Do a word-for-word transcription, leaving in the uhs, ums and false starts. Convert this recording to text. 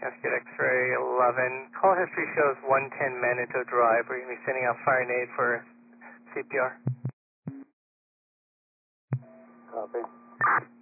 Cascade X-ray eleven. Call history shows one ten Manitou Drive. We're going to be sending out fire and aid for C P R. Copy.